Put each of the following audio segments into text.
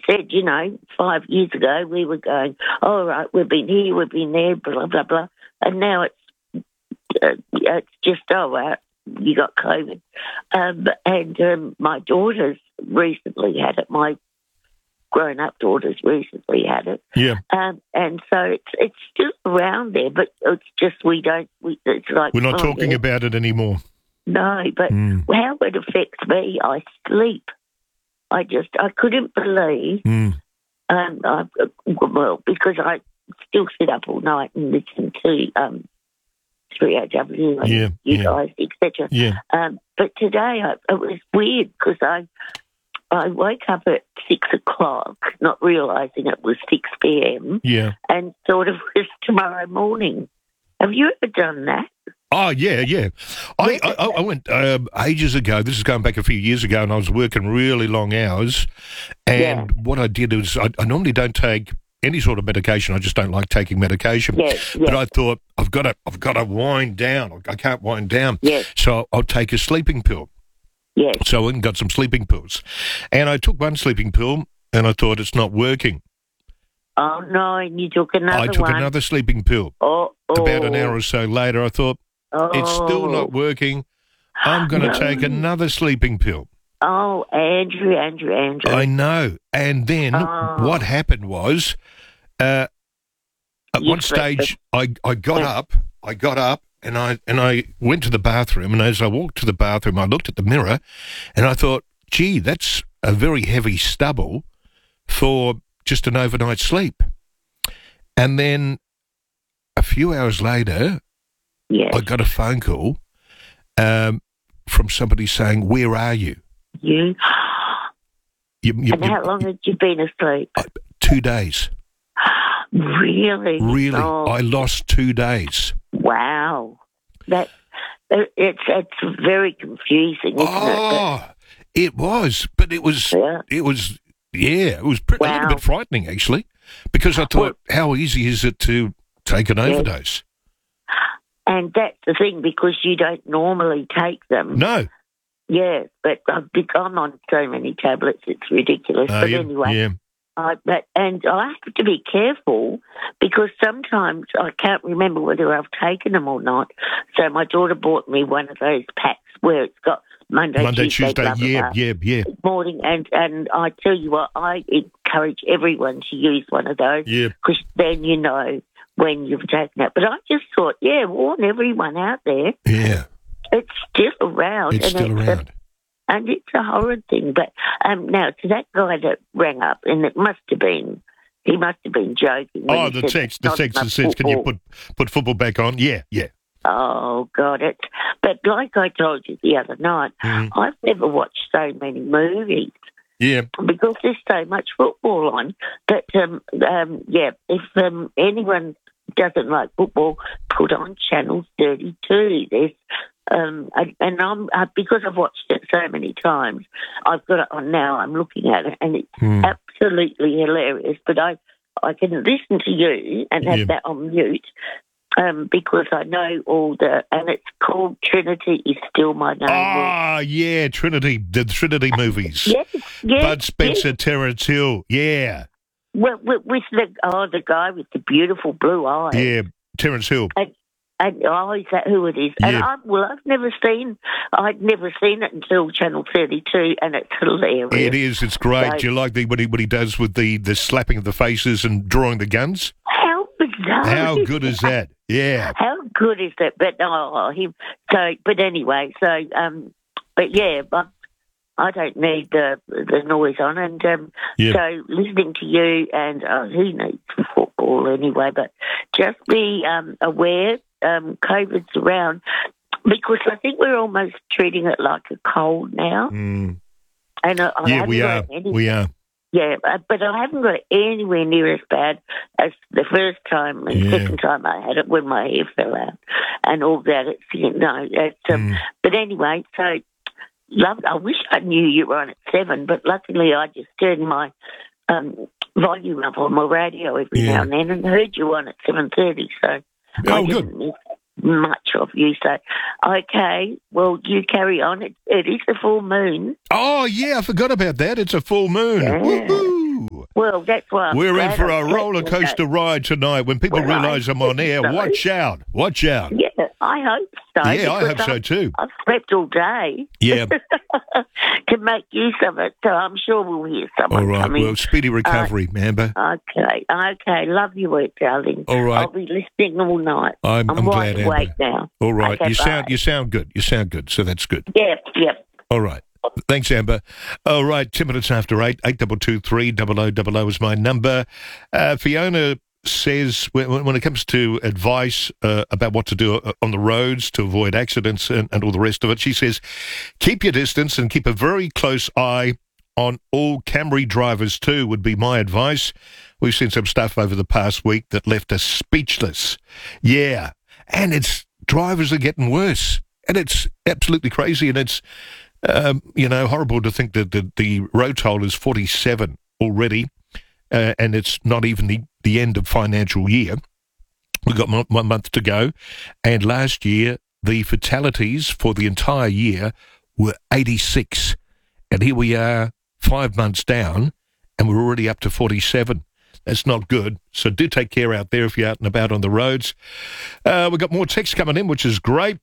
said, 5 years ago we were going, all right, we've been here, we've been there, blah, blah, blah. And now it's just, you got COVID. And my daughters recently had it. My grown-up daughters recently had it. Yeah. And so it's still around there, but it's just it's like... We're not talking about it anymore. No, but how it affects me, I sleep. I couldn't believe, because I still sit up all night and listen to 3AW and you guys, etc. Yeah. But today it was weird because I woke up at 6 o'clock, not realising it was 6 p.m. Yeah. And thought it was tomorrow morning. Have you ever done that? Oh, yeah. I went ages ago. This is going back a few years ago, and I was working really long hours. And what I did was I normally don't take any sort of medication. I just don't like taking medication. But I thought, I've got to wind down. I can't wind down. So I'll take a sleeping pill. So I went and got some sleeping pills. And I took one sleeping pill, and I thought it's not working. Oh, no, and you took another one. I took another sleeping pill. About an hour or so later, I thought, it's still not working. I'm going to take another sleeping pill. Oh, Andrew. I know. And then what happened was, at one stage, I got up and I went to the bathroom. And as I walked to the bathroom, I looked at the mirror and I thought, gee, that's a very heavy stubble for just an overnight sleep. And then a few hours later, I got a phone call from somebody saying, where are you? And how long had you been asleep? 2 days. Really? Really. Oh. I lost 2 days. Wow. It's very confusing, isn't it? It was. But it was a little bit frightening, actually, because I thought, how easy is it to take an overdose? And that's the thing, because you don't normally take them. No. Yeah, but I'm on so many tablets, it's ridiculous. But anyway, I have to be careful because sometimes I can't remember whether I've taken them or not. So my daughter bought me one of those packs where it's got Monday, Tuesday, blah, blah, blah, morning. And I tell you what, I encourage everyone to use one of those because then you know when you've taken it. But I just thought, warn everyone out there. Yeah. It's still around. And it's a horrid thing. But now, to that guy that rang up, and he must have been joking. Oh, the text that says, can you put football back on? Yeah. Oh, God. But like I told you the other night, I've never watched so many movies. Yeah. Because there's so much football on. But, if anyone doesn't like football, put on Channel 32. There's, and I'm because I've watched it so many times, I've got it on now. I'm looking at it, and it's absolutely hilarious. But I can listen to you and have that on mute because I know and it's called Trinity is Still My Name. Ah, yeah, Trinity, the Trinity movies. Yes, Bud Spencer, Terence Hill, yeah. Well, with the guy with the beautiful blue eyes. Yeah, Terence Hill. And is that who it is? And Yeah. I'd never seen it until Channel 32, and it's hilarious. It is. It's great. So, Do you like what he does with the slapping of the faces and drawing the guns? How bizarre! How good is that? Yeah. How good is that? But but anyway, but I don't need the noise on, and so listening to you and who needs football anyway? But just be aware. COVID's around because I think we're almost treating it like a cold now. And we are. Yeah, but I haven't got it anywhere near as bad as the first time and second time I had it when my hair fell out and all that. But anyway, so I wish I knew you were on at 7, but luckily I just turned my volume up on my radio every now and then and heard you on at 7:30. So. I didn't miss much of you, so okay. Well, you carry on. It is a full moon. Oh yeah, I forgot about that. It's a full moon. Yeah. Woo-hoo. Well, that's why we're in for a roller coaster ride tonight. When people realise I'm on air, watch out. Watch out. Yeah, I hope so. Yeah, I hope so too. I've slept all day. Yeah. To make use of it, so I'm sure we'll hear someone all right, coming. Well, speedy recovery, Amber. Okay. Love your work, darling. All right. I'll be listening all night. I'm wide glad, awake Amber. now. All right, okay, you sound good. You sound good, so that's good. Yep. All right. Thanks, Amber. All right, 10 minutes after 8, 8223 0000 is my number. Fiona says when it comes to advice about what to do on the roads to avoid accidents and all the rest of it, she says, keep your distance and keep a very close eye on all Camry drivers too, would be my advice. We've seen some stuff over the past week that left us speechless. Yeah, and drivers are getting worse, and it's absolutely crazy, and it's horrible to think that the road toll is 47 already, and it's not even the end of financial year. We've got 1 month to go, and last year the fatalities for the entire year were 86, and here we are 5 months down, and we're already up to 47. That's not good, so do take care out there if you're out and about on the roads. We've got more texts coming in, which is great.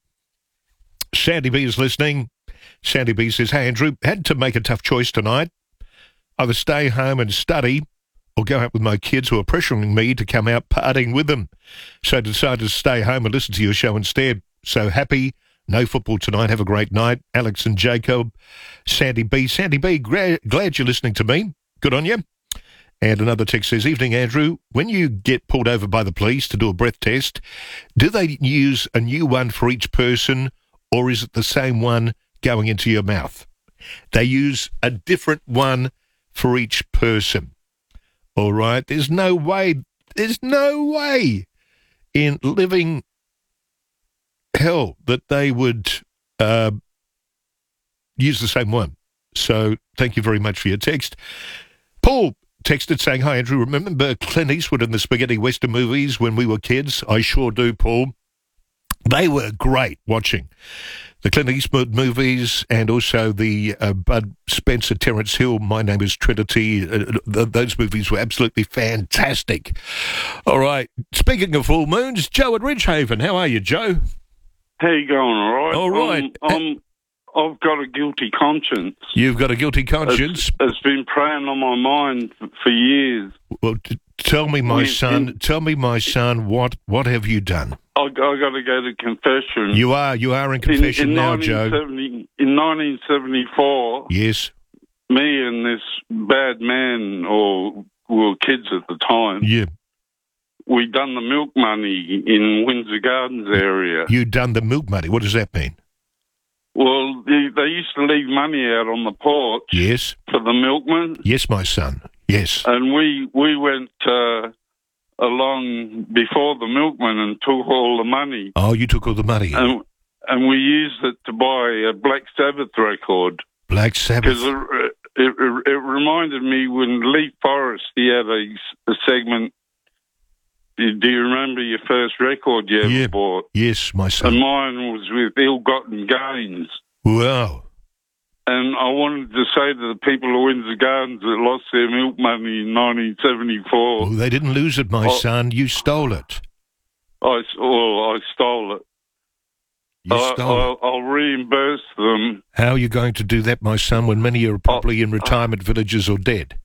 Sandy B is listening. Sandy B says, hey, Andrew, had to make a tough choice tonight. Either stay home and study or go out with my kids who are pressuring me to come out partying with them. So I decided to stay home and listen to your show instead. So happy. No football tonight. Have a great night. Alex and Jacob. Sandy B. Sandy B, glad you're listening to me. Good on you. And another text says, evening, Andrew. When you get pulled over by the police to do a breath test, do they use a new one for each person, or is it the same one going into your mouth? They use a different one for each person. All right? There's no way in living hell that they would use the same one. So thank you very much for your text. Paul texted saying, hi, Andrew, remember Clint Eastwood in the spaghetti western movies when we were kids? I sure do, Paul. They were great watching. The Clint Eastwood movies and also the Bud Spencer, Terence Hill, My Name is Trinity. Those movies were absolutely fantastic. All right. Speaking of full moons, Joe at Ridgehaven. How are you, Joe? How you going, all right? All right. I've got a guilty conscience. You've got a guilty conscience? It's been preying on my mind for years. Well, tell me, my son, what have you done? I got to go to confession. You are in confession now, Joe. In 1974, yes, me and this bad man, or we were kids at the time, yeah, we done the milk money in Windsor Gardens area. You done the milk money? What does that mean? Well, they used to leave money out on the porch. Yes. For the milkman. Yes, my son. Yes. And we went along before the milkman and took all the money. Oh, you took all the money. And we used it to buy a Black Sabbath record. Black Sabbath. Because it reminded me when Lee Forrest, he had a segment. Do you remember your first record you ever bought? Yes, my son. And mine was with Ill-Gotten Gains. Wow. And I wanted to say to the people of Windsor Gardens that lost their milk money in 1974... Well, they didn't lose it, my son. You stole it. I stole it. You stole it. I'll reimburse them. How are you going to do that, my son, when many are probably in retirement villages or dead?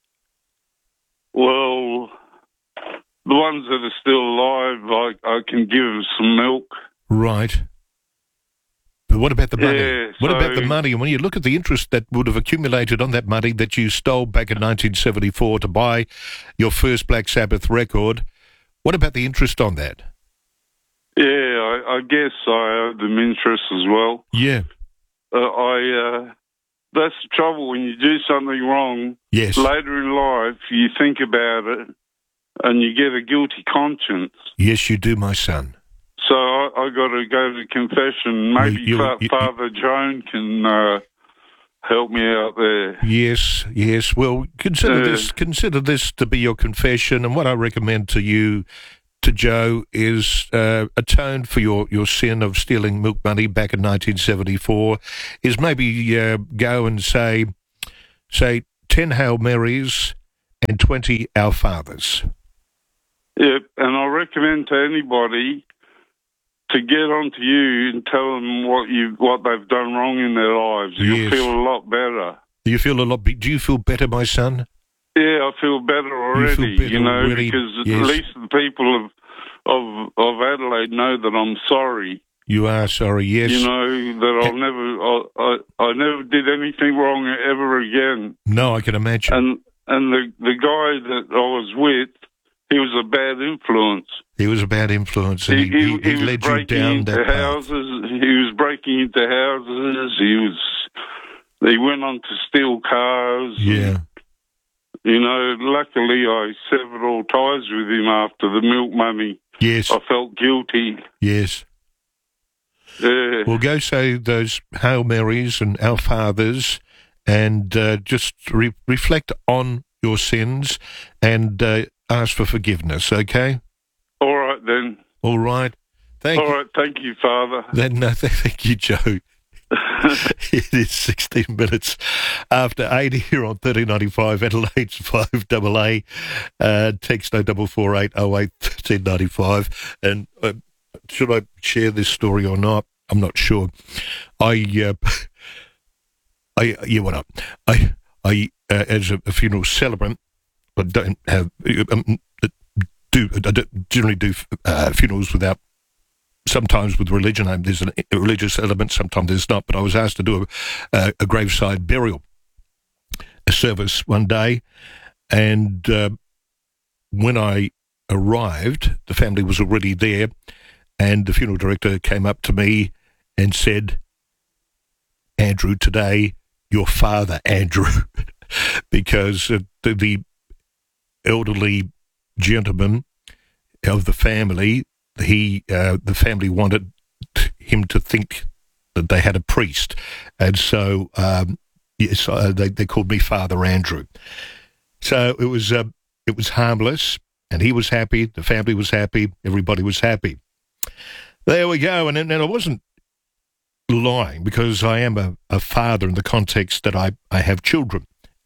Well, the ones that are still alive, I can give them some milk. Right. But what about the money? Yeah, what about the money? And when you look at the interest that would have accumulated on that money that you stole back in 1974 to buy your first Black Sabbath record, what about the interest on that? Yeah, I guess I owe them interest as well. Yeah. That's the trouble when you do something wrong. Yes. Later in life, you think about it and you get a guilty conscience. Yes, you do, my son. So I got to go to confession. Maybe Father Joan can help me out there. Yes. Well, consider this to be your confession, and what I recommend to you, to Joe, is atone for your sin of stealing milk money back in 1974. Is maybe go and say 10 Hail Marys and 20 Our Fathers. Yep, and I recommend to anybody to get onto you and tell them what they've done wrong in their lives. You'll feel a lot better. Do you feel better, my son? Yeah, I feel better already. Because at least the people of Adelaide know that I'm sorry. You are sorry, yes. That I never did anything wrong ever again. No, I can imagine. And the guy that I was with, he was a bad influence. He was a bad influence, and he led you down that path. He was breaking into houses. He went on to steal cars. Yeah. Luckily I severed all ties with him after the milk money. Yes. I felt guilty. Yes. Yeah. Well, go say those Hail Marys and Our Fathers and just reflect on your sins and ask for forgiveness, okay? All right, then. All right. Thank you. All right, thank you, Father. Thank you, Joe. It is 16 minutes after 8 here on 1395 Adelaide's 5AA. Text 0448 08 1395. And should I share this story or not? I'm not sure. I as a funeral celebrant, I don't have I don't generally do funerals without. Sometimes with religion, there's a religious element, sometimes there's not, but I was asked to do a graveside burial, a service one day, and when I arrived, the family was already there, and the funeral director came up to me and said, "Andrew, today, your father, Andrew," because the elderly gentleman of the family, the family wanted him to think that they had a priest, and so they called me Father Andrew. So it was harmless, and he was happy, the family was happy, everybody was happy. There we go, and I wasn't lying because I am a father in the context that I have children.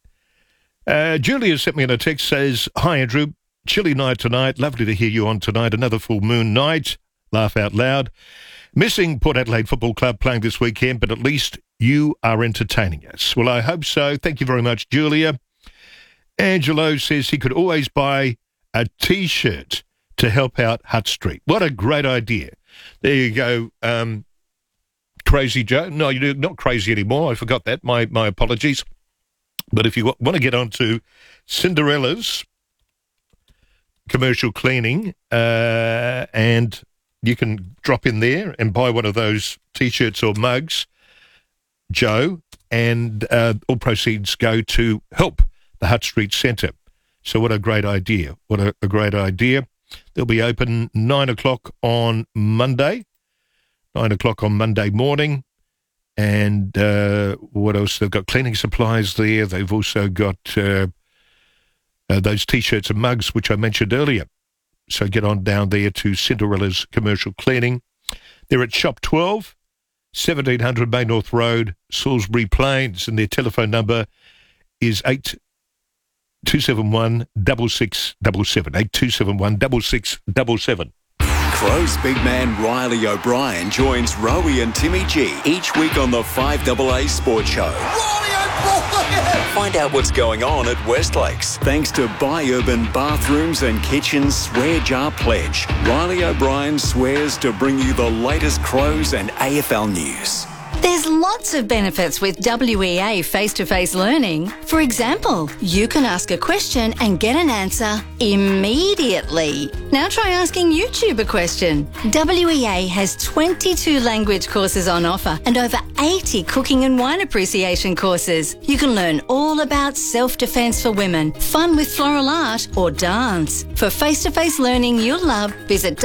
Julia sent me in a text, says, "Hi Andrew. Chilly night tonight. Lovely to hear you on tonight. Another full moon night. Laugh out loud. Missing Port Adelaide Football Club playing this weekend, but at least you are entertaining us." Well, I hope so. Thank you very much, Julia. Angelo says he could always buy a T-shirt to help out Hutt Street. What a great idea. There you go, Crazy Joe. No, you're not crazy anymore. I forgot that. My apologies. But if you want to get on to Cinderella's commercial cleaning, and you can drop in there and buy one of those T-shirts or mugs, Joe, and all proceeds go to help the Hutt Street Centre. So what a great idea. What a great idea. They'll be open 9 o'clock on Monday, 9 o'clock on Monday morning. And what else? They've got cleaning supplies there. They've also got those T-shirts and mugs, which I mentioned earlier. So get on down there to Cinderella's Commercial Cleaning. They're at Shop 12, 1700 Bay North Road, Salisbury Plains, and their telephone number is 8271 6677. 8271 6677. Crow's big man Riley O'Brien joins Rowie and Timmy G each week on the 5AA Sports Show. Riley O'Brien! Find out what's going on at Westlakes. Thanks to Buy Urban Bathrooms and Kitchens Swear Jar Pledge. Riley O'Brien swears to bring you the latest Crows and AFL news. There's lots of benefits with WEA face-to-face learning. For example, you can ask a question and get an answer immediately. Now try asking YouTube a question. WEA has 22 language courses on offer and over 80 cooking and wine appreciation courses. You can learn all about self-defense for women, fun with floral art or dance. For face-to-face learning you'll love, visit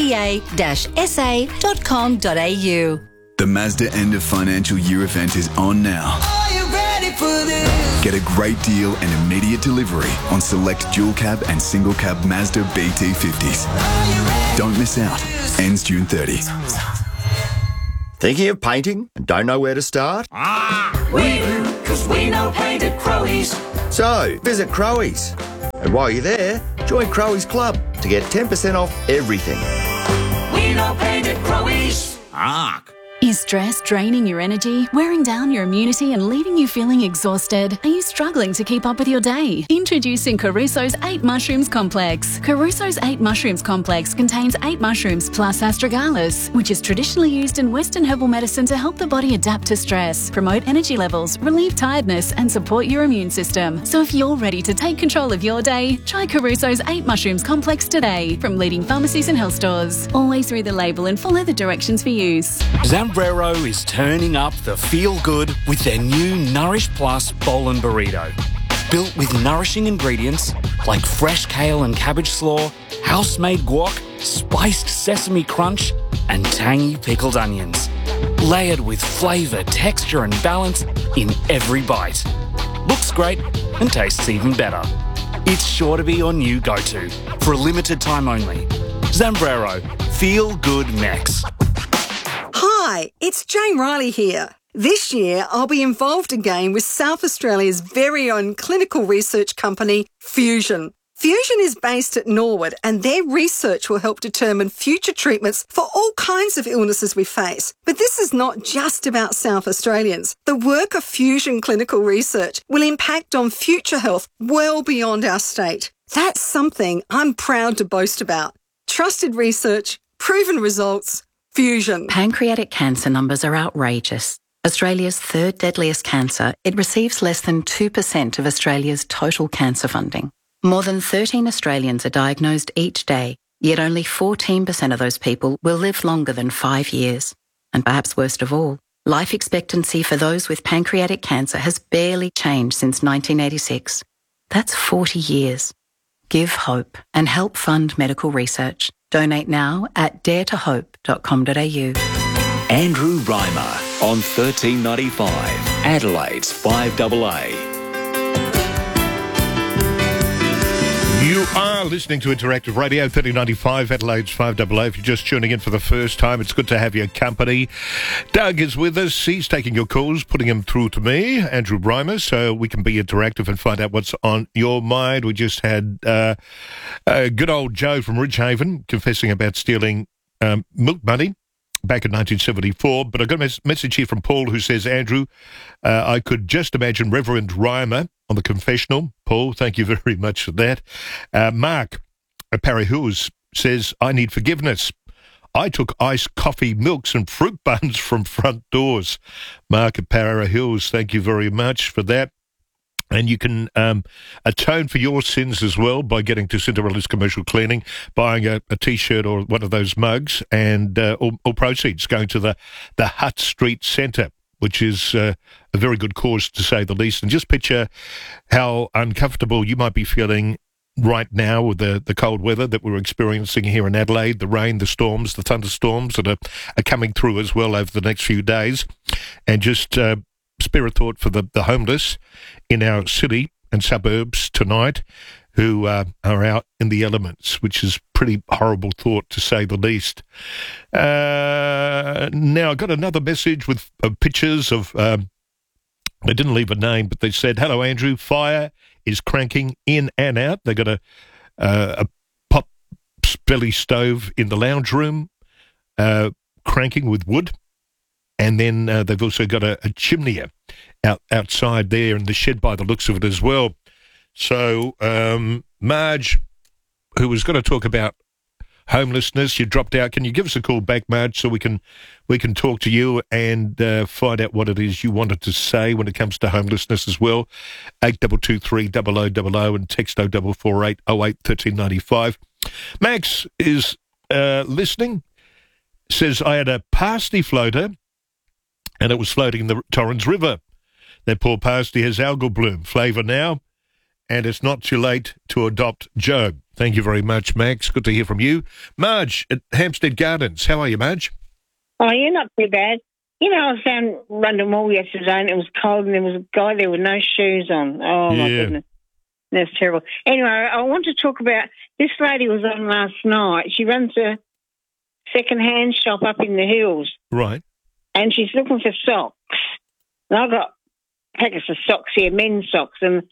wea-sa.com.au. The Mazda end of financial year event is on now. Are you ready for this? Get a great deal and immediate delivery on select dual cab and single cab Mazda BT50s. Don't miss out. Ends June 30. Thinking of painting and don't know where to start? We do, because we know paint at Crowies. So, visit Crowies. And while you're there, join Crowy's Club to get 10% off everything. We don't paint at Crowy's. Ark. Is stress draining your energy, wearing down your immunity and leaving you feeling exhausted? Are you struggling to keep up with your day? Introducing Caruso's 8 Mushrooms Complex. Caruso's 8 Mushrooms Complex contains 8 mushrooms plus astragalus, which is traditionally used in Western herbal medicine to help the body adapt to stress, promote energy levels, relieve tiredness and support your immune system. So if you're ready to take control of your day, try Caruso's 8 Mushrooms Complex today from leading pharmacies and health stores. Always read the label and follow the directions for use. Zambrero is turning up the feel-good with their new Nourish Plus Bowl and Burrito. Built with nourishing ingredients like fresh kale and cabbage slaw, house-made guac, spiced sesame crunch and tangy pickled onions. Layered with flavour, texture and balance in every bite. Looks great and tastes even better. It's sure to be your new go-to for a limited time only. Zambrero, Feel Good Mex. Hi, it's Jane Riley here. This year, I'll be involved again with South Australia's very own clinical research company, Fusion. Fusion is based at Norwood and their research will help determine future treatments for all kinds of illnesses we face. But this is not just about South Australians. The work of Fusion Clinical Research will impact on future health well beyond our state. That's something I'm proud to boast about. Trusted research, proven results, Fusion. Pancreatic cancer numbers are outrageous. Australia's third deadliest cancer, it receives less than 2% of Australia's total cancer funding. More than 13 Australians are diagnosed each day, yet only 14% of those people will live longer than 5 years. And perhaps worst of all, life expectancy for those with pancreatic cancer has barely changed since 1986. That's 40 years. Give hope and help fund medical research. Donate now at daretohope.com.au. Andrew Reimer on 1395, Adelaide's 5AA. You are listening to Interactive Radio, 1395, Adelaide's 5AA. If you're just tuning in for the first time, it's good to have your company. Doug is with us. He's taking your calls, putting them through to me, Andrew Reimer, so we can be interactive and find out what's on your mind. We just had good old Joe from Ridgehaven confessing about stealing milk money back in 1974. But I got a message here from Paul who says, Andrew, I could just imagine Reverend Reimer on the confessional. Paul, thank you very much for that. Mark at Parry Hills says, I need forgiveness. I took iced coffee, milks and fruit buns from front doors. Mark at Parry Hills, thank you very much for that. And you can atone for your sins as well by getting to Cinderella's Commercial Cleaning, buying a T-shirt or one of those mugs, and all proceeds going to the Hutt Street Centre, which is a very good cause to say the least. And just picture how uncomfortable you might be feeling right now with the cold weather that we're experiencing here in Adelaide, the rain, the storms, the thunderstorms that are coming through as well over the next few days. And just spare a thought for the homeless in our city and suburbs tonight who are out in the elements, which is pretty horrible thought to say the least. Now, I got another message with pictures of, they didn't leave a name, but they said, hello, Andrew, fire is cranking in and out. They got a pop belly stove in the lounge room, cranking with wood. And then they've also got a chimney outside there in the shed by the looks of it as well. So, Marge, who was going to talk about homelessness, you dropped out. Can you give us a call back, Marge, so we can talk to you and find out what it is you wanted to say when it comes to homelessness as well? 8223 0000 and text 0448 08 1395. Max is listening. Says, I had a pasty floater and it was floating in the Torrens River. That poor pasty has algal bloom flavour now, and it's not too late to adopt Joe. Thank you very much, Max. Good to hear from you. Marge at Hampstead Gardens. How are you, Marge? Oh, yeah, not too bad. You know, I was down Rundle Mall yesterday and it was cold and there was a guy there with no shoes on. Oh, my goodness. That's terrible. Anyway, I want to talk about, this lady was on last night. She runs a second-hand shop up in the hills. Right. And she's looking for socks. And I've got packets of socks here, men's socks, and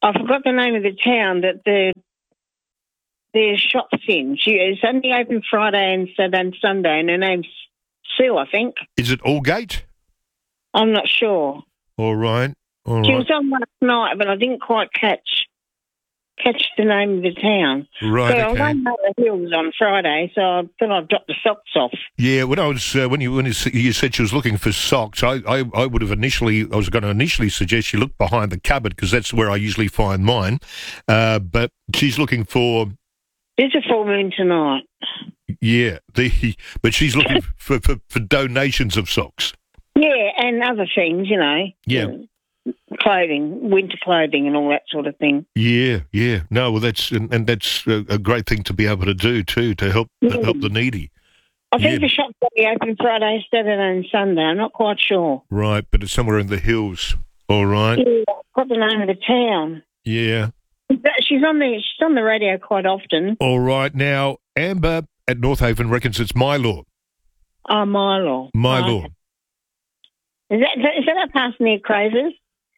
I forgot the name of the town that their shop's in. It's only open Friday and Saturday and Sunday, and her name's Sue, I think. Is it Aldgate? I'm not sure. All right. She was on last night, but I didn't quite catch the name of the town. Right, so okay. I went over the hills on Friday, so I thought I'd drop the socks off. Yeah, when I was when you said she was looking for socks, I would have I was going to initially suggest you look behind the cupboard because that's where I usually find mine. But she's looking for. There's a full moon tonight. Yeah, but she's looking for donations of socks. Yeah, and other things, you know. Yeah. Clothing, winter clothing and all that sort of thing. Yeah. No, well, that's a great thing to be able to do, too, to help the needy. I think the shop's only open Friday, Saturday and Sunday. I'm not quite sure. Right, but it's somewhere in the hills. All right. Yeah, I've got the name of the town. Yeah. She's on the radio quite often. All right. Now, Amber at North Haven reckons it's Mylor. Oh, Mylor. Mylor. Is that up past near Crazes?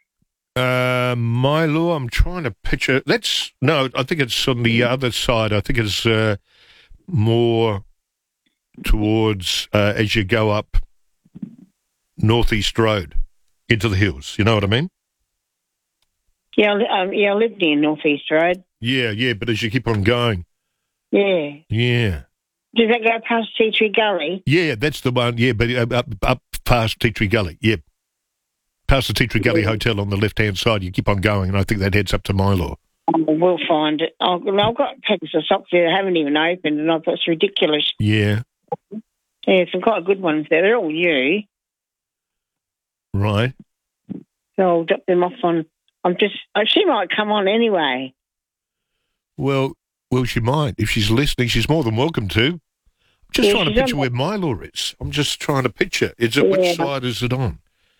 Mylor, I'm trying to picture. No, I think it's on the other side. I think it's more towards as you go up Northeast Road into the hills. You know what I mean? Yeah, I live near Northeast Road. Yeah, but as you keep on going. Yeah. Yeah. Does that go past Tea Tree Gully? Yeah, that's the one. Yeah, but up past Tea Tree Gully. Yeah. Past the Tea Tree Gully Hotel on the left-hand side, you keep on going, and I think that heads up to Mylor. We'll find it. I've got packets of socks there that haven't even opened, and I thought it's ridiculous. Yeah. Yeah, some quite good ones there. They're all new. Right. So I'll drop them off on... she might come on anyway. Well, she might. If she's listening, she's more than welcome to. I'm just trying to picture where Mylor is. I'm just trying to picture. Which side is it on?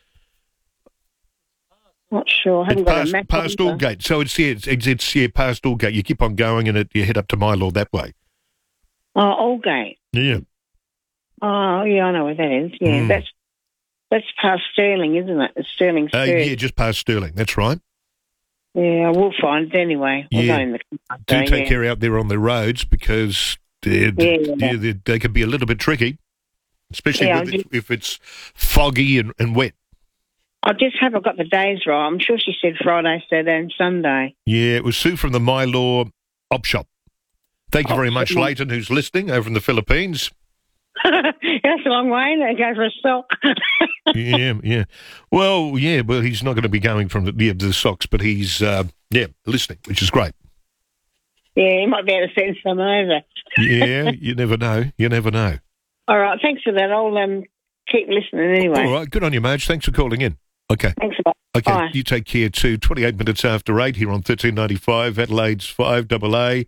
Not sure. I haven't got a map. Past Aldgate. So it's past Aldgate. You keep on going and you head up to Mylor that way. Oh, Aldgate. Yeah. Oh, yeah, I know where that is. Yeah, that's past Stirling, isn't it? It's Stirling Street. Yeah, just past Stirling. That's right. Yeah, we'll find it anyway. Yeah. Do take care out there on the roads because they can be a little bit tricky, especially if it's foggy and wet. I just haven't got the days right. I'm sure she said Friday, Saturday and Sunday. Yeah, it was Sue from the Mylor Op Shop. Thank you very much, Leighton, who's listening over in the Philippines. That's a long way to go for a sock. Yeah. Well, he's not going to be going from the socks, but he's, listening, which is great. Yeah, he might be able to send some over. Yeah, you never know. All right, thanks for that. I'll keep listening anyway. All right, good on you, Marge. Thanks for calling in. Okay. Thanks a lot. Okay, Bye. You take care too. 28 minutes after 8 here on 1395, Adelaide's 5AA.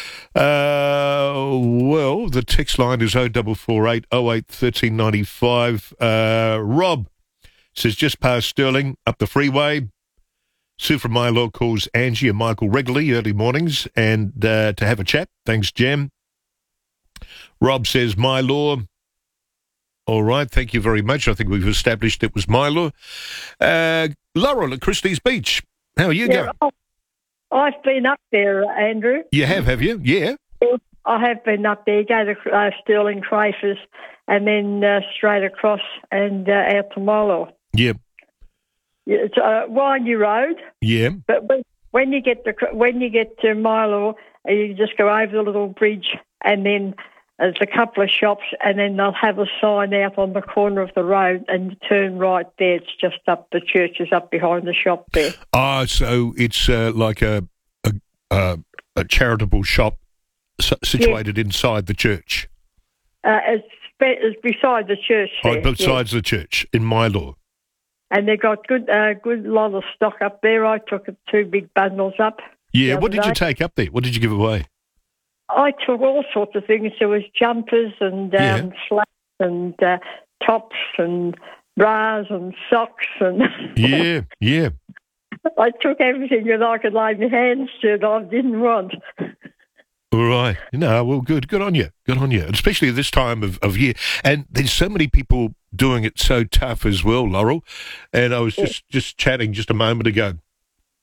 Well, the text line is 0448 08 1395. Rob says just past Stirling, up the freeway. Sue from Mylor calls Angie and Michael regularly early mornings and to have a chat. Thanks, Jem. Rob says Mylor. All right, thank you very much. I think we've established it was Mylor. Laurel at Christie's Beach. How are you going? I've been up there, Andrew. You have you? Yeah. I have been up there. Go to Stirling Crafers and then straight across and out to Mylor. Yep. It's Windy Road. Yeah. But when you get to Mylor, you just go over the little bridge and then there's a couple of shops and then they'll have a sign out on the corner of the road and you turn right there. It's just up, the church is up behind the shop there. Ah, so it's like a charitable shop situated inside the church. It's beside the church there. Oh, besides the church in Mylor. And they've got good lot of stock up there. I took 2 big bundles up. Yeah, what did you take up there? What did you give away? I took all sorts of things. There was jumpers and slacks and tops and bras and socks and yeah. I took everything that I could lay my hands to that I didn't want. All right. No, well, good on you. Especially this time of year. And there's so many people doing it so tough as well, Laurel. And I was just chatting just a moment ago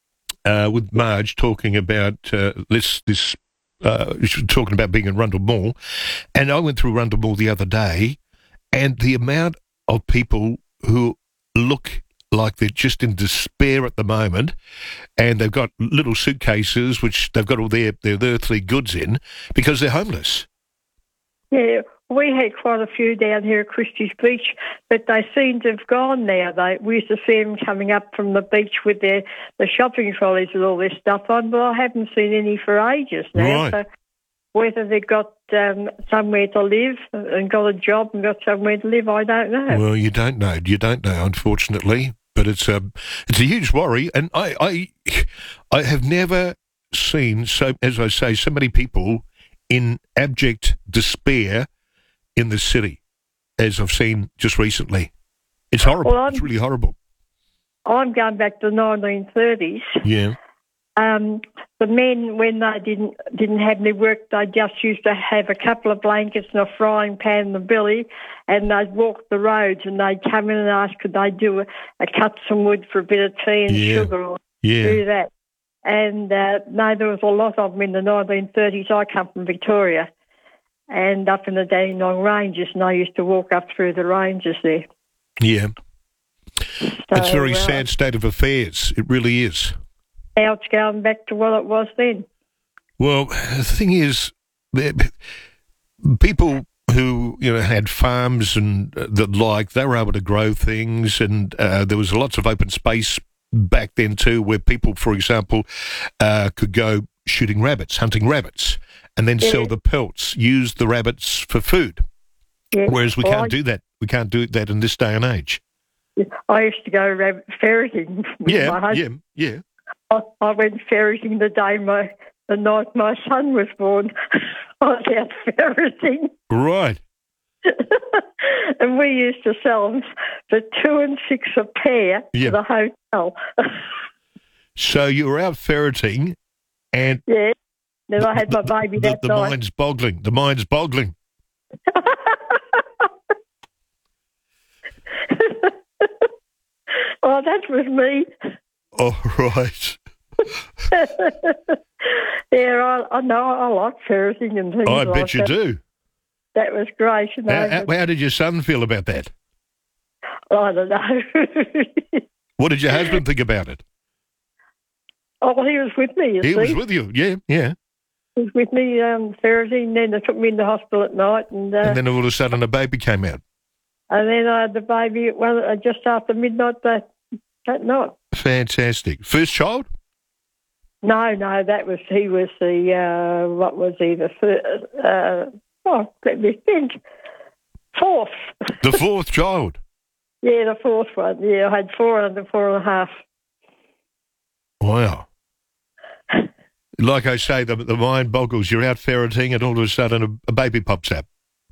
with Marge talking about she was talking about being in Rundle Mall, and I went through Rundle Mall the other day, and the amount of people who look like they're just in despair at the moment, and they've got little suitcases which they've got all their earthly goods in because they're homeless. Yeah, we had quite a few down here at Christie's Beach, but they seem to have gone now. We used to see them coming up from the beach with the shopping trolleys with all their stuff on, but I haven't seen any for ages now. Right. So whether they've got somewhere to live and got a job and got somewhere to live, I don't know. Well, you don't know. You don't know, unfortunately. But it's a huge worry, and I have never seen, so as I say, so many people in abject despair in the city as I've seen just recently. It's horrible. Well, it's really horrible. I'm going back to the 1930s. Yeah. The men, when they didn't have any work, they just used to have a couple of blankets and a frying pan and a billy, and they'd walk the roads, and they'd come in and ask could they do cut some wood for a bit of tea and sugar or do that. And no, there was a lot of them in the 1930s. I come from Victoria, and up in the Dandenong Ranges, and I used to walk up through the ranges there. Yeah. So, it's a very sad state of affairs. It really is. Now it's going back to what it was then. Well, the thing is, people who had farms and the like, they were able to grow things, and there was lots of open space back then too, where people, for example, could go shooting rabbits, hunting rabbits, and then sell the pelts, use the rabbits for food. Yeah. Whereas we can't do that. We can't do that in this day and age. I used to go rabbit ferreting with my husband. Yeah. I went ferreting the night my son was born. I was out ferreting. Right. And we used to sell them for $2 and $6 a pair to the hotel. So you were out ferreting, and then I had my baby that night. The mind's boggling. The mind's boggling. Oh, that was me. Oh, right. I know. I like ferreting and things I like bet you that. do. That was great. How did your son feel about that? I don't know. What did your husband think about it? Oh, well, he was with me, He was with you, yeah. He was with me ferreting, then they took me into hospital at night. And then all of a sudden a baby came out. And then I had the baby just after midnight that night. Fantastic. First child? No, he was the, what was he, let me think, fourth. The fourth child? Yeah, the fourth one. Yeah, I had 4 under 4.5. Wow. Like I say, the mind boggles. You're out ferreting and all of a sudden a baby pops up.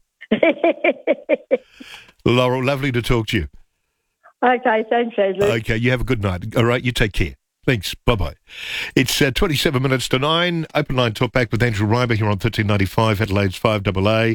Laurel, lovely to talk to you. Okay, thanks, Andrew. Okay, you have a good night. All right, you take care. Thanks. Bye-bye. It's 27 minutes to 9. Open line talk back with Andrew Reimer here on 1395, Adelaide's 5AA.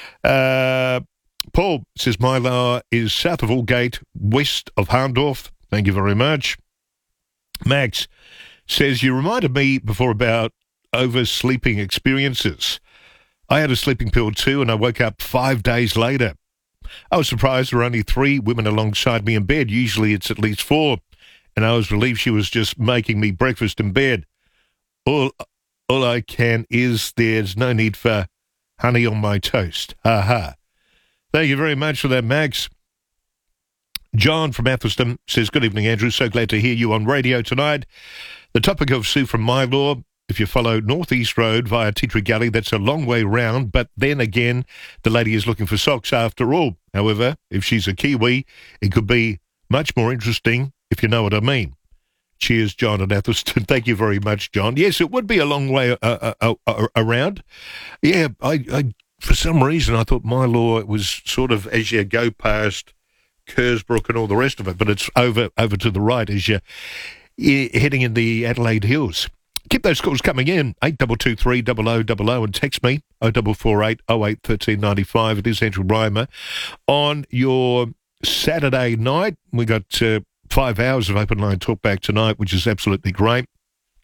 Paul says Mylar is south of Aldgate, west of Harndorf. Thank you very much. Max says, you reminded me before about oversleeping experiences. I had a sleeping pill too, and I woke up 5 days later. I was surprised there were only 3 women alongside me in bed. Usually it's at least 4. And I was relieved she was just making me breakfast in bed. All I can is there's no need for honey on my toast. Ha ha. Thank you very much for that, Max. John from Athelston says, good evening, Andrew. So glad to hear you on radio tonight. The topic of Sue from Mylor. If you follow North East Road via Titri Gully, that's a long way round, but then again, the lady is looking for socks after all. However, if she's a Kiwi, it could be much more interesting, if you know what I mean. Cheers, John at Athelston. Thank you very much, John. Yes, it would be a long way around. Yeah, I for some reason, I thought Mylor was sort of as you go past Kersbrook and all the rest of it, but it's over to the right as you're heading in the Adelaide Hills. Keep those calls coming in, 8223 0000, and text me, 0448 08 1395. It is Andrew Reimer. On your Saturday night, we got 5 hours of open line talk back tonight, which is absolutely great.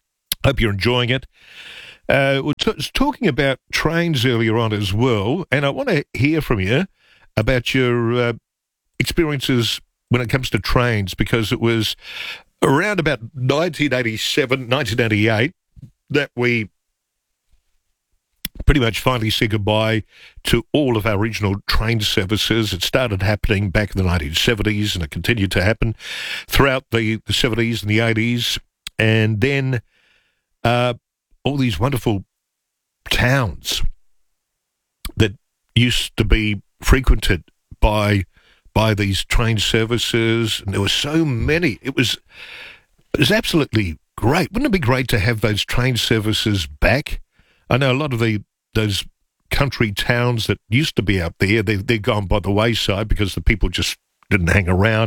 Hope you're enjoying it. We were talking about trains earlier on as well, and I want to hear from you about your experiences when it comes to trains, because it was around about 1987, 1988 that we pretty much finally said goodbye to all of our regional train services. It started happening back in the 1970s, and it continued to happen throughout the 70s and the 80s. And then all these wonderful towns that used to be frequented by these train services, and there were so many. It was absolutely great. Wouldn't it be great to have those train services back? I know a lot of those country towns that used to be out there, they're gone by the wayside because the people just didn't hang around.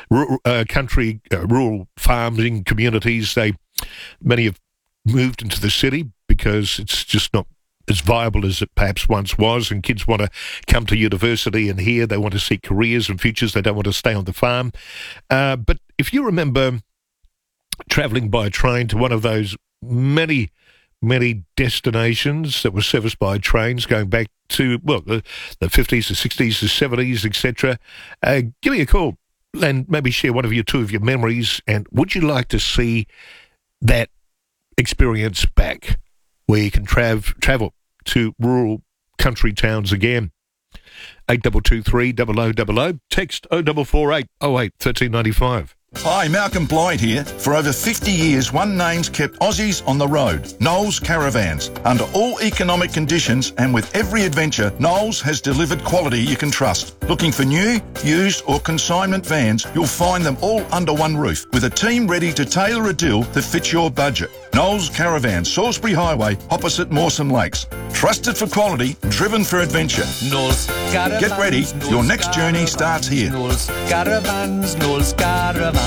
Rural farming communities, many have moved into the city because it's just not as viable as it perhaps once was, and kids want to come to university and here they want to seek careers and futures. They don't want to stay on the farm. But if you remember travelling by train to one of those many destinations that were serviced by trains going back to, the 50s, the 60s, the 70s, etc., give me a call and maybe share two of your memories. And would you like to see that experience back, where you can travel to rural country towns again? 8223 0000, text 0448 08 1395. Hi, Malcolm Blythe here. For over 50 years, one name's kept Aussies on the road, Knowles Caravans. Under all economic conditions and with every adventure, Knowles has delivered quality you can trust. Looking for new, used or consignment vans, you'll find them all under one roof, with a team ready to tailor a deal that fits your budget. Knowles Caravans, Salisbury Highway, opposite Mawson Lakes. Trusted for quality, driven for adventure. Knowles Caravans. Get ready, your next journey starts here. Knowles Caravans, Knowles Caravans.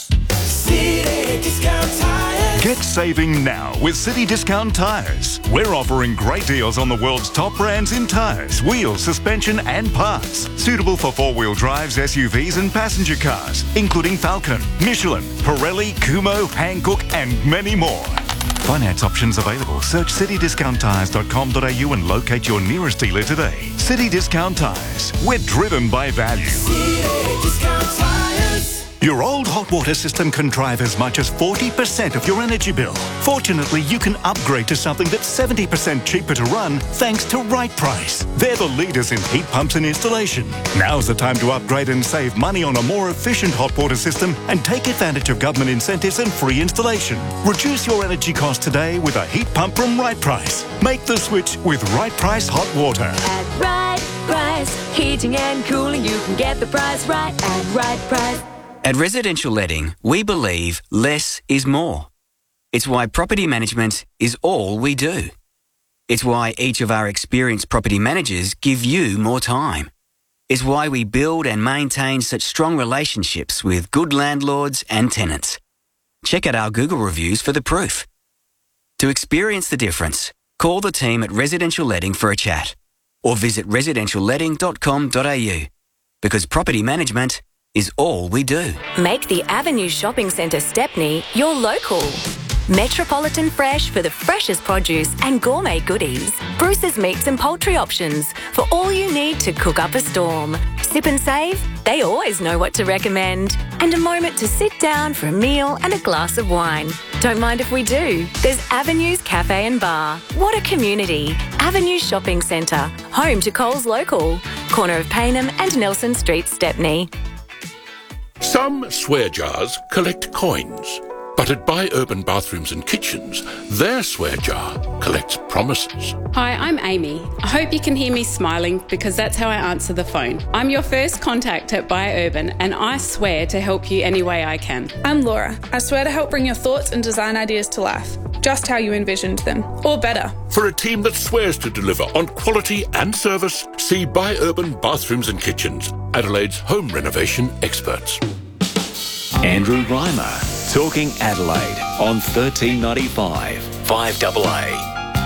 City Discount Tires. Get saving now with City Discount Tires. We're offering great deals on the world's top brands in tires, wheels, suspension and parts. Suitable for four-wheel drives, SUVs and passenger cars, including Falcon, Michelin, Pirelli, Kumho, Hankook and many more. Finance options available. Search citydiscounttires.com.au and locate your nearest dealer today. City Discount Tires. We're driven by value. City Discount Tires. Your old hot water system can drive as much as 40% of your energy bill. Fortunately, you can upgrade to something that's 70% cheaper to run thanks to Right Price. They're the leaders in heat pumps and installation. Now's the time to upgrade and save money on a more efficient hot water system and take advantage of government incentives and free installation. Reduce your energy costs today with a heat pump from Right Price. Make the switch with Right Price Hot Water. At Right Price, heating and cooling, you can get the price right at Right Price. At Residential Letting, we believe less is more. It's why property management is all we do. It's why each of our experienced property managers give you more time. It's why we build and maintain such strong relationships with good landlords and tenants. Check out our Google reviews for the proof. To experience the difference, call the team at Residential Letting for a chat or visit residentialletting.com.au, because property management is all we do. Make the Avenue Shopping Centre Stepney your local. Metropolitan Fresh for the freshest produce and gourmet goodies. Bruce's Meats and Poultry options for all you need to cook up a storm. Sip and Save, they always know what to recommend. And a moment to sit down for a meal and a glass of wine. Don't mind if we do. There's Avenues Cafe and Bar. What a community. Avenue Shopping Centre, home to Coles Local. Corner of Paynham and Nelson Street, Stepney. Some swear jars collect coins, but at Buy Urban Bathrooms and Kitchens, their swear jar collects promises. Hi, I'm Amy. I hope you can hear me smiling because that's how I answer the phone. I'm your first contact at Buy Urban and I swear to help you any way I can. I'm Laura. I swear to help bring your thoughts and design ideas to life, just how you envisioned them, or better. For a team that swears to deliver on quality and service, see Buy Urban Bathrooms and Kitchens, Adelaide's home renovation experts. Andrew Reimer, Talking Adelaide on 1395 5AA.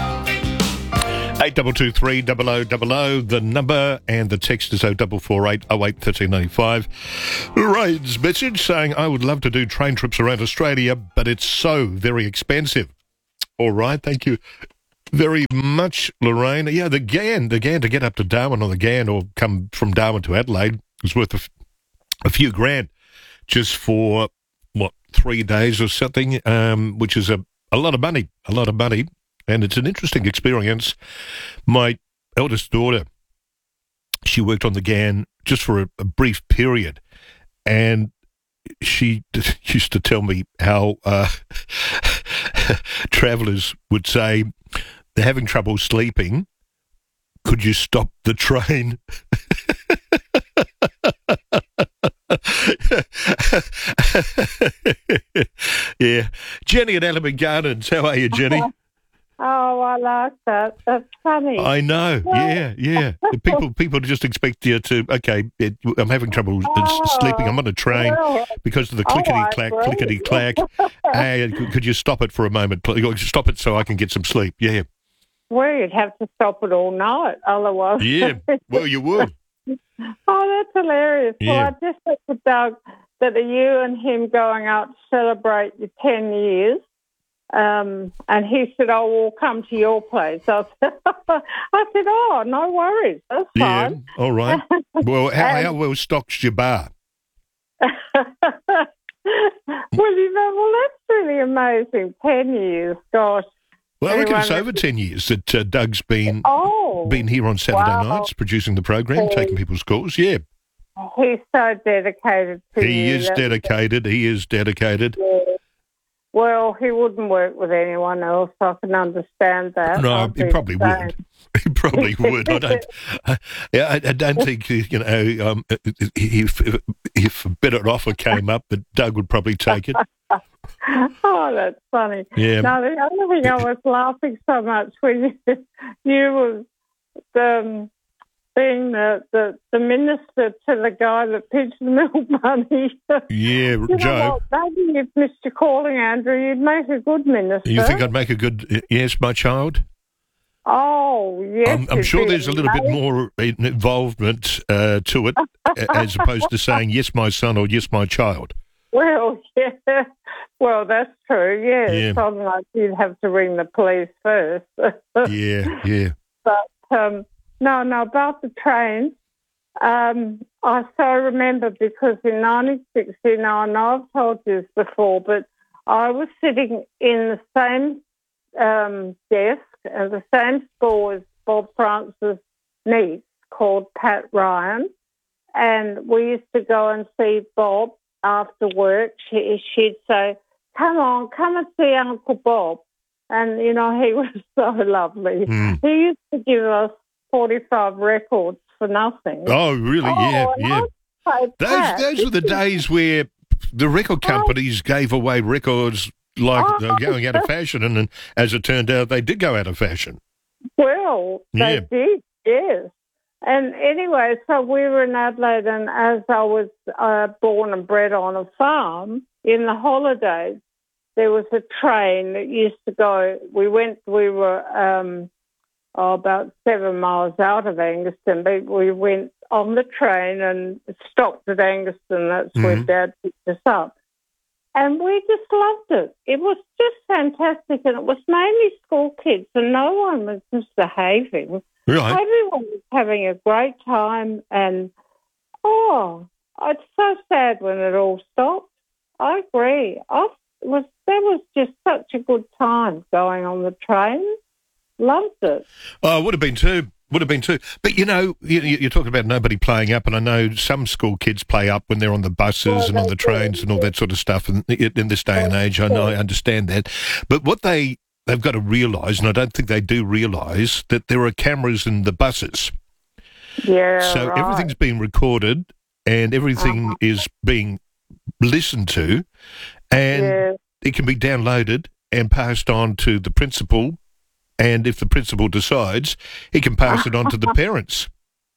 8223 0000, the number, and the text is 0448 08 1395. Raiden's message saying, I would love to do train trips around Australia, but it's so very expensive. All right, thank you very much, Lorraine. Yeah, the Ghan to get up to Darwin on the Ghan or come from Darwin to Adelaide is worth a few grand just for, 3 days or something, which is a lot of money, and it's an interesting experience. My eldest daughter, she worked on the Ghan just for a brief period, and she used to tell me how travellers would say they're having trouble sleeping. Could you stop the train? Yeah. Jenny at Element Gardens. How are you, Jenny? Oh, I like that. That's funny. I know. Yeah. People just expect you to, okay, I'm having trouble sleeping. I'm on a train because of the clickety-clack. Hey, could you stop it for a moment? Stop it so I can get some sleep. Yeah. Well, you'd have to stop it all night, otherwise. Yeah, well, you would. Oh, that's hilarious. Yeah. Well, I just said to Doug that you and him going out to celebrate your 10 years, and he said, oh, we'll come to your place. I said, oh, no worries. That's fine. Yeah, all right. Well, how well stock's your bar? Well, that's really amazing. 10 years, gosh. Well, I reckon it's over 10 years that Doug's been here on Saturday nights producing the program, taking people's calls. Yeah. He's so dedicated to you. He is dedicated. Yeah. Well, he wouldn't work with anyone else. I can understand that. No, he probably would. He probably would. I don't think, if a better offer came up, that Doug would probably take it. Oh, that's funny. Yeah. No, the other thing I was laughing so much when you were being the minister to the guy that pitched the milk money. Yeah, Joe. Maybe if Mr. Calling, Andrew, you'd make a good minister. You think I'd make a good, yes, my child? Oh, yes. I'm sure there's a little bit more involvement to it as opposed to saying, yes, my son or yes, my child. Well, yeah. Well, that's true, yeah. Yeah. Something like you'd have to ring the police first. Yeah. But, no, about the trains, I so remember because in 1969, I've told you this before, but I was sitting in the same desk at the same school as Bob Francis' niece called Pat Ryan, and we used to go and see Bob after work. She'd say, come and see Uncle Bob. And, he was so lovely. He used to give us 45 records for nothing. Oh, really? Yeah. Those were the days where the record companies gave away records like they were going out of fashion, and as it turned out, they did go out of fashion. Well, they did, yes. And anyway, so we were in Adelaide, and as I was born and bred on a farm, in the holidays, there was a train that used to go. We were about 7 miles out of Angaston, but we went on the train and stopped at Angaston. That's where Dad picked us up. And we just loved it. It was just fantastic, and it was mainly school kids, and no one was misbehaving. Right. Everyone was having a great time, and, it's so sad when it all stopped. I agree. There was just such a good time going on the train. Loved it. Oh, would have been too. But, you're talking about nobody playing up, and I know some school kids play up when they're on the buses and on the trains and all that sort of stuff. And in this day and age, I understand that. But what they've got to realise, and I don't think they do realise, that there are cameras in the buses. Yeah, so right. everything's being recorded and everything is being listened to, and it can be downloaded and passed on to the principal. And if the principal decides, he can pass it on to the parents.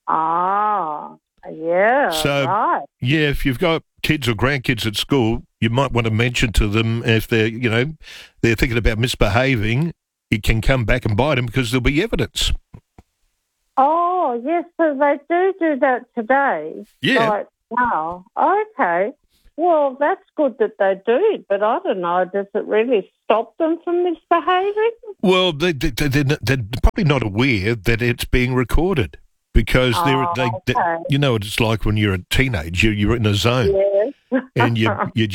Ah, yeah, so, right. Yeah, if you've got kids or grandkids at school, you might want to mention to them if they're thinking about misbehaving, it can come back and bite them because there'll be evidence. Oh, yes, so they do that today. Yeah. Right now. Okay. Well, that's good that they do it, but I don't know, does it really stop them from misbehaving? Well, they're probably not aware that it's being recorded because you know what it's like when you're a teenager. You're in a zone, and you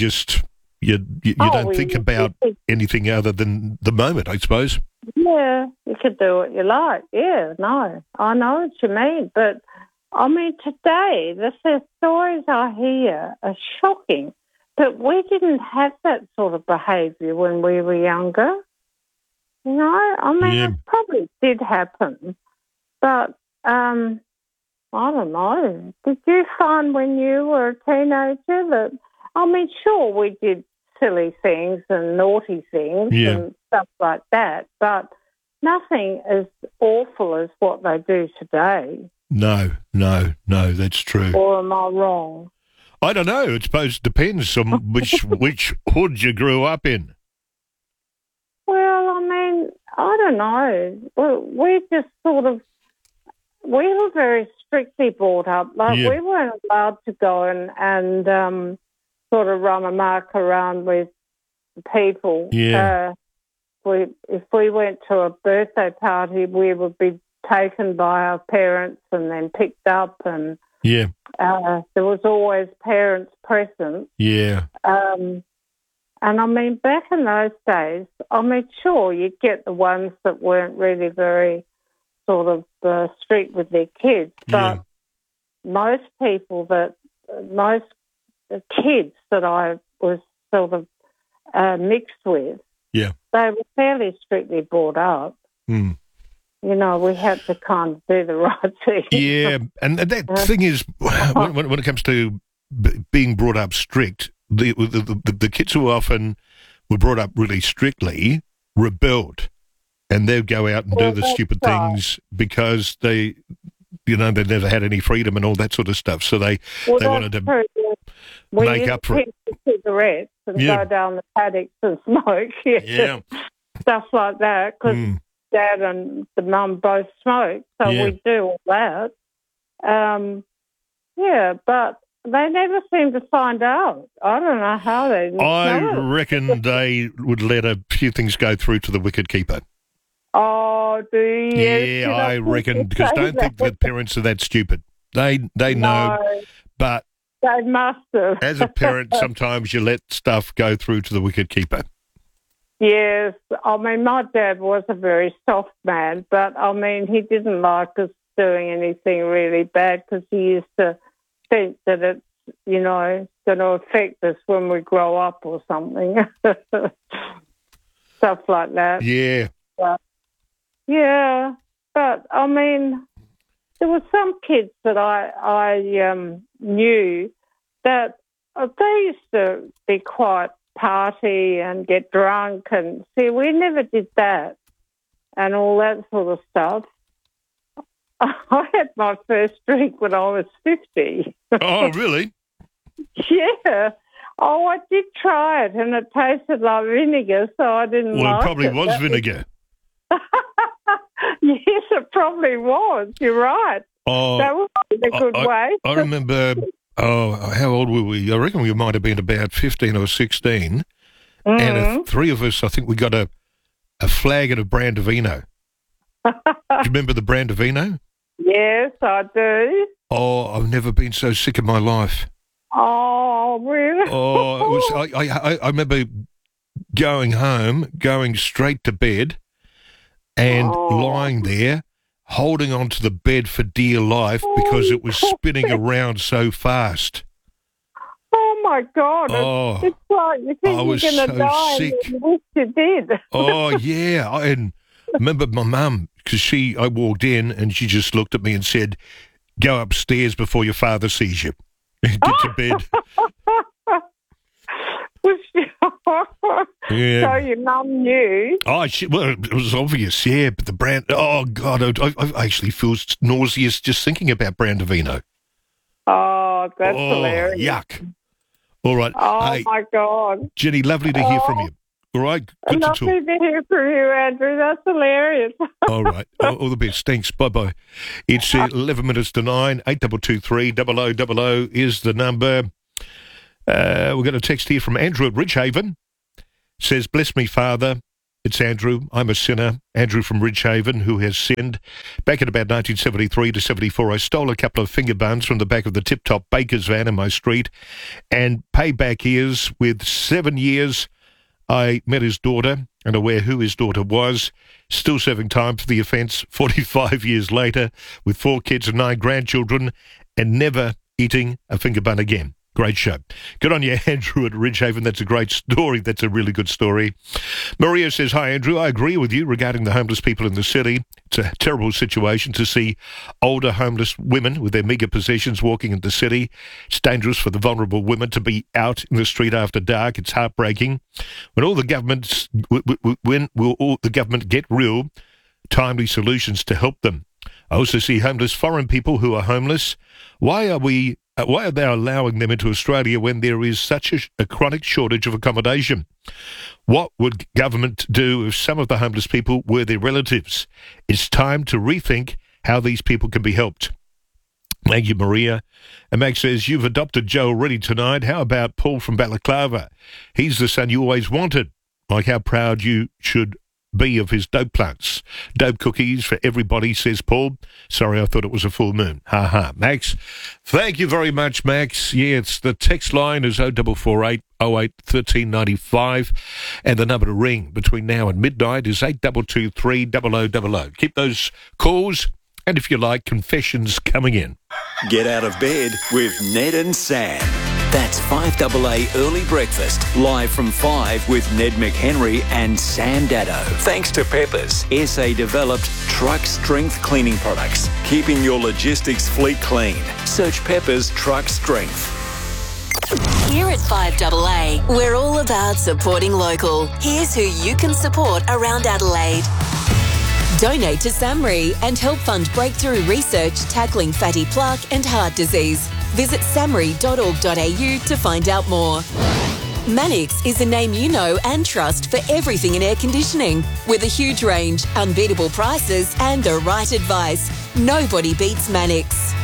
don't think about anything other than the moment, I suppose. Yeah, you could do what you like. Yeah, no, I know what you mean, but I mean today the stories I hear are shocking. But we didn't have that sort of behaviour when we were younger. You know, I mean, it probably did happen, but I don't know. Did you find when you were a teenager that, I mean, sure, we did silly things and naughty things and stuff like that, but nothing as awful as what they do today. No, that's true. Or am I wrong? I don't know. I suppose it depends on which hood you grew up in. Well, I mean, I don't know. We just sort of, we were very strictly brought up. Like we weren't allowed to go and sort of run amok around with people. Yeah. If we went to a birthday party, we would be taken by our parents and then picked up, and there was always parents present. Yeah. And I mean, back in those days, I mean, sure, you'd get the ones that weren't really very sort of strict with their kids, but most kids that I was sort of mixed with, they were fairly strictly brought up. Mm. You know, we had to kind of do the right thing. Yeah, and that thing is, when it comes to being brought up strict, the kids who often were brought up really strictly rebelled, and they'd go out and do the stupid things because they never had any freedom and all that sort of stuff. So they wanted to make up for it. Cigarettes and go down the paddocks and smoke. Stuff like that, because Dad and the mum both smoke, so we do all that. But they never seem to find out. I don't know how they didn't know. Reckon they would let a few things go through to the wicket keeper. Oh, do you? Yeah, I reckon, because don't think that parents are that stupid. They know, but they must have. As a parent, sometimes you let stuff go through to the wicket keeper. Yes, I mean, my dad was a very soft man, but, I mean, he didn't like us doing anything really bad because he used to think that it's, you know, going to affect us when we grow up or something. Stuff like that. Yeah. But, I mean, there were some kids that I knew that they used to be quite party and get drunk, and see, we never did that and all that sort of stuff. I had my first drink when I was 50. Oh, really? Yeah. Oh, I did try it, and it tasted like vinegar, so I didn't like it. Well, it probably was vinegar. Yes, it probably was. You're right. Oh, that was a good way. I remember... how old were we? I reckon we might have been about 15 or 16. And three of us, I think we got a flagon of Brandivino. Do you remember the Brandivino? Yes, I do. Oh, I've never been so sick in my life. Oh, really? Oh, it was, I remember going home, going straight to bed and lying there, holding onto the bed for dear life because it was spinning around so fast. Oh, my God. Oh, it's like you think you're going to die sick. and you wish you did. Oh, yeah. And I remember my mum, because I walked in and she just looked at me and said, go upstairs before your father sees you. Get to bed. Yeah. So your mum knew? Oh, well, it was obvious, yeah, but the brand... Oh, God, I actually feel nauseous just thinking about Brandivino. Oh, that's hilarious. Yuck. All right. Oh, hey, my God. Jenny, lovely to hear from you. All right? Good to talk. Lovely to hear from you, Andrew. That's hilarious. All right. All the best. Thanks. Bye-bye. It's 11 minutes to 9. 8223 0000 is the number. We've got a text here from Andrew at Ridgehaven. Says, bless me, Father. It's Andrew. I'm a sinner. Andrew from Ridgehaven, who has sinned. Back in about 1973 to 74, I stole a couple of finger buns from the back of the tip-top baker's van in my street, and payback is, with 7 years, I met his daughter and aware who his daughter was. Still serving time for the offence 45 years later, with 4 kids and 9 grandchildren, and never eating a finger bun again. Great show. Good on you, Andrew at Ridgehaven. That's a great story. That's a really good story. Maria says, hi, Andrew. I agree with you regarding the homeless people in the city. It's a terrible situation to see older homeless women with their meagre possessions walking in the city. It's dangerous for the vulnerable women to be out in the street after dark. It's heartbreaking. When will the government get real, timely solutions to help them? I also see homeless foreign people who are homeless. Why are they allowing them into Australia when there is such a chronic shortage of accommodation? What would government do if some of the homeless people were their relatives? It's time to rethink how these people can be helped. Thank you, Maria. And Max says, you've adopted Joe already tonight. How about Paul from Balaclava? He's the son you always wanted. Like how proud you should be of his dope plants. Dope cookies for everybody, says Paul. Sorry, I thought it was a full moon. Ha ha. Max, thank you very much, Max. Yeah, it's the text line is 0448 08 1395, and the number to ring between now and midnight is 8223 0000. Keep those calls, and if you like, confessions coming in. Get out of bed with Ned and Sam. That's 5AA Early Breakfast, live from 5 with Ned McHenry and Sam Dado. Thanks to Peppers, SA-developed truck strength cleaning products, keeping your logistics fleet clean. Search Peppers Truck Strength. Here at 5AA, we're all about supporting local. Here's who you can support around Adelaide. Donate to SAMRI and help fund breakthrough research tackling fatty plaque and heart disease. Visit samri.org.au to find out more. Mannix is a name you know and trust for everything in air conditioning. With a huge range, unbeatable prices and the right advice, nobody beats Mannix.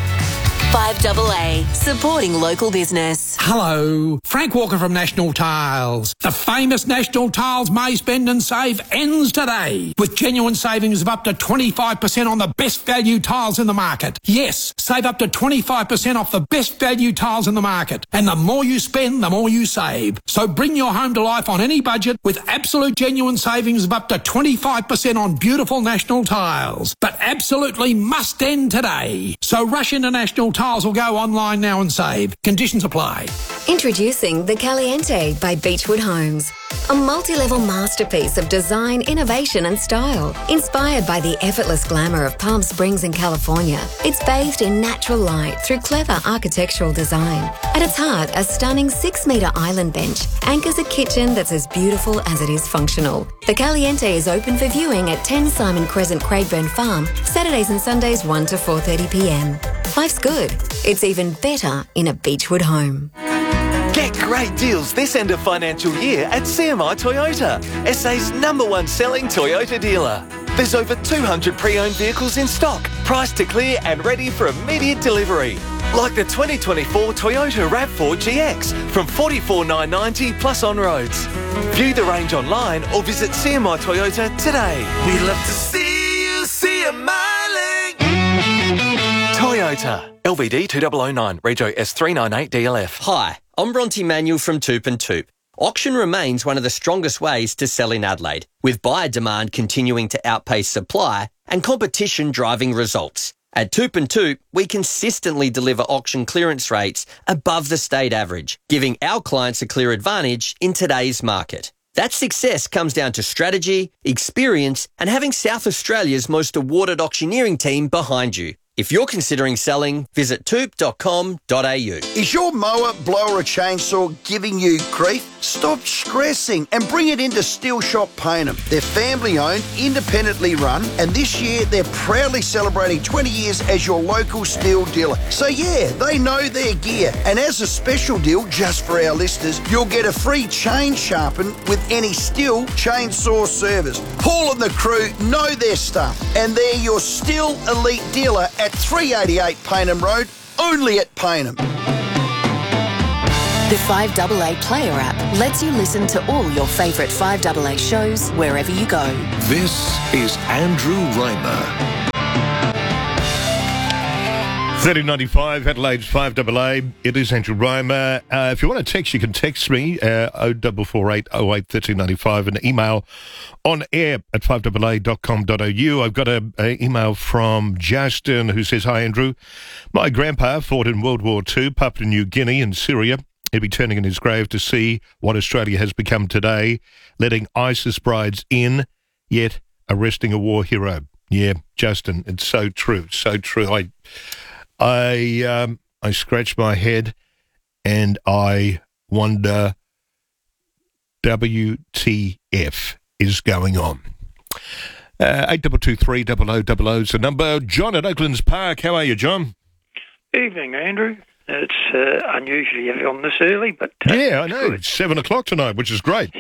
5AA, supporting local business. Hello, Frank Walker from National Tiles. The famous National Tiles May Spend and Save ends today with genuine savings of up to 25% on the best value tiles in the market. Yes, save up to 25% off the best value tiles in the market. And the more you spend, the more you save. So bring your home to life on any budget with absolute genuine savings of up to 25% on beautiful National Tiles. But absolutely must end today. So rush into National Tiles or go online now and save. Conditions apply. Introducing the Caliente by Beechwood Homes. A multi-level masterpiece of design, innovation and style. Inspired by the effortless glamour of Palm Springs in California, it's bathed in natural light through clever architectural design. At its heart, a stunning 6-metre island bench anchors a kitchen that's as beautiful as it is functional. The Caliente is open for viewing at 10 Simon Crescent, Craigburn Farm, Saturdays and Sundays 1 to 4:30pm. Life's good. It's even better in a Beechwood home. Get great deals this end of financial year at CMI Toyota, SA's #1 selling Toyota dealer. There's over 200 pre-owned vehicles in stock, priced to clear and ready for immediate delivery. Like the 2024 Toyota RAV4 GX from $44,990 plus on roads. View the range online or visit CMI Toyota today. We love to see you smiling. Toyota. LVD 2009, Rego S398 DLF. Hi, I'm Bronte Manuel from Toop and Toop. Auction remains one of the strongest ways to sell in Adelaide, with buyer demand continuing to outpace supply and competition driving results. At Toop and Toop, we consistently deliver auction clearance rates above the state average, giving our clients a clear advantage in today's market. That success comes down to strategy, experience, and having South Australia's most awarded auctioneering team behind you. If you're considering selling, visit toop.com.au. Is your mower, blower or chainsaw giving you grief? Stop stressing and bring it into Steel Shop Payneham. They're family owned, independently run, and this year they're proudly celebrating 20 years as your local steel dealer. So yeah, they know their gear. And as a special deal, just for our listeners, you'll get a free chain sharpen with any Steel chainsaw service. Paul and the crew know their stuff, and they're your Steel Elite dealer at 388 Payneham Road, only at Payneham. The 5AA Player app lets you listen to all your favourite 5AA shows wherever you go. This is Andrew Reimer. 3095 Adelaide's 5AA. It is Andrew Reimer. If you want to text, you can text me 0448 08 1395 and email on air at 5AA.com.au. I've got an email from Justin who says, "Hi Andrew, my grandpa fought in World War II, Papua New Guinea and Syria. He'll be turning in his grave to see what Australia has become today, letting ISIS brides in, yet arresting a war hero." Yeah, Justin, it's so true, so true. I scratch my head and I wonder, WTF is going on? 8223 0000 is the number. John at Oaklands Park. How are you, John? Evening, Andrew. It's unusually you on this early, but... yeah, I know. Good. It's 7 o'clock tonight, which is great.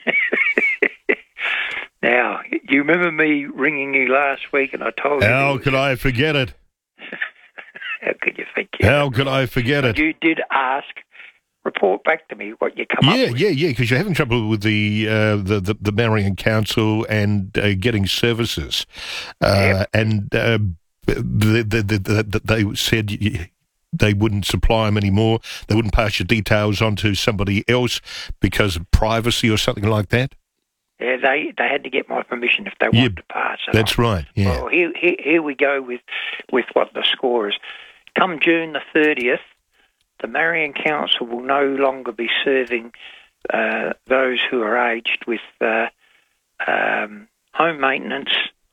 Now, you remember me ringing you last week and I told you... How could I forget it? How could you forget it? How could I forget it? You did ask, report back to me what you come up with. Yeah, because you're having trouble with the Marion Council and getting services. Yep. And they said they wouldn't supply them anymore. They wouldn't pass your details on to somebody else because of privacy or something like that. Yeah, they had to get my permission if they wanted to pass it that's on. Right, yeah. Well, here we go with what the score is. Come June the 30th, the Marion Council will no longer be serving those who are aged with home maintenance,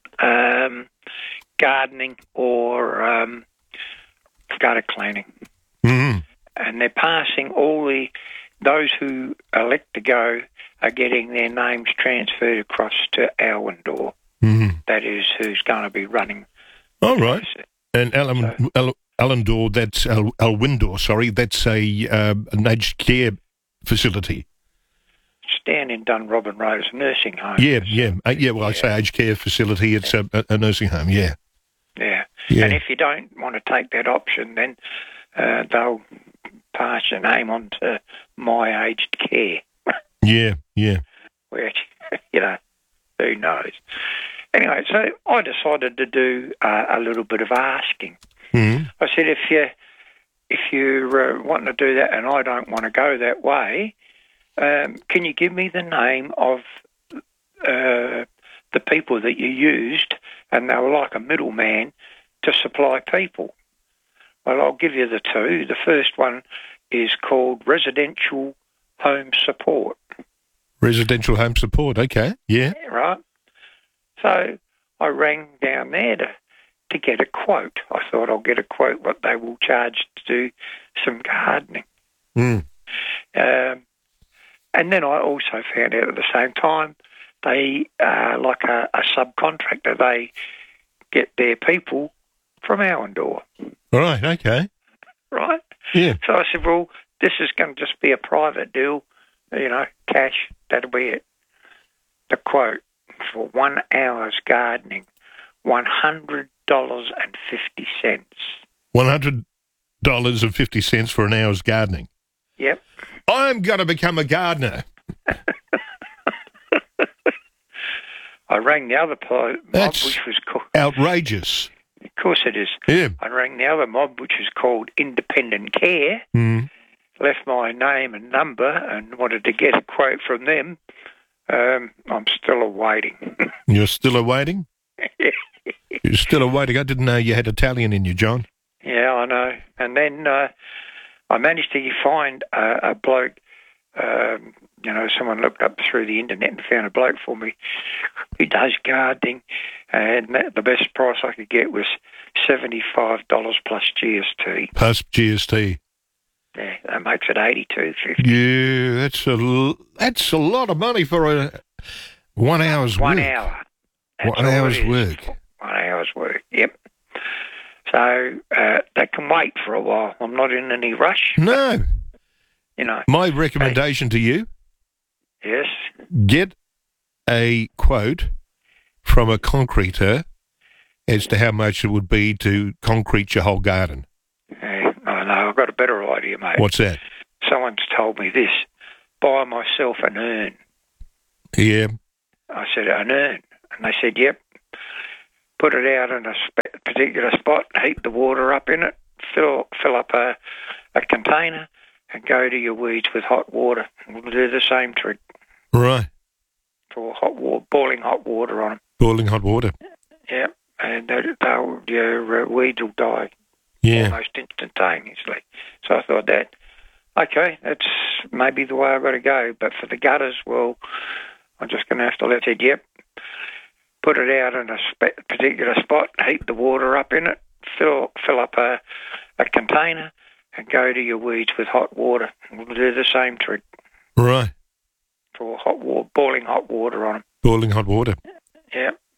gardening or gutter cleaning. Mm-hmm. And they're passing those who elect to go are getting their names transferred across to Alwindor. Mm-hmm. That is who's going to be running. All right. And Alwindor, that's Alwindor, sorry, that's an aged care facility. It's down in Dunrobin Road, it's a nursing home. I say aged care facility, it's a nursing home, yeah. Yeah. And if you don't want to take that option, then they'll pass your name on to My Aged Care. Yeah. Which, who knows. Anyway, so I decided to do a little bit of asking. Mm-hmm. I said, if you're wanting to do that and I don't want to go that way, can you give me the name of the people that you used, and they were like a middleman to supply people? Well, I'll give you the two. The first one is called Residential Home Support. Residential Home Support, okay, yeah. Right. So I rang down there to get a quote. I thought I'll get a quote what they will charge to do some gardening. Mm. And then I also found out at the same time they like a subcontractor. They get their people from Alwindor. Right, okay. Right? Yeah. So I said, well, this is going to just be a private deal, cash, that'll be it. The quote for 1 hour's gardening, $100.50. $100.50 for an hour's gardening. Yep. I'm going to become a gardener. I rang the other mob, which was called... outrageous. Of course it is. Yeah. I rang the other mob, which is called Independent Care, left my name and number and wanted to get a quote from them. I'm still awaiting. You're still awaiting? You're still awaiting? I didn't know you had Italian in you, John. Yeah, I know. And then I managed to find a bloke, someone looked up through the internet and found a bloke for me who does gardening, and the best price I could get was $75 plus GST. Plus GST. Yeah, that makes it $82.50. Yeah, that's a lot of money for 1 hour's work. 1 hour. That's 1 hour's work. 1 hour's work, yep. So that can wait for a while. I'm not in any rush. No. But, my recommendation to you. Yes. Get a quote from a concreter as to how much it would be to concrete your whole garden. No, I've got a better idea, mate. What's that? someone's told me this, buy myself an urn. Yeah. I said, an urn. And they said, yep. Put it out in a particular spot, heat the water up in it, fill up a container, and go to your weeds with hot water. We'll do the same trick. Right. For hot water, boiling hot water on them. Boiling hot water. Yeah, and your weeds will die almost instantaneously. So I thought that, okay, that's maybe the way I've got to go. But for the gutters, well, I'm just going to have to let it, yep. Put it out in a particular spot, heat the water up in it, fill up a container, and go to your weeds with hot water. We'll do the same trick. Right. For hot water, boiling hot water on them. Boiling hot water. Yeah,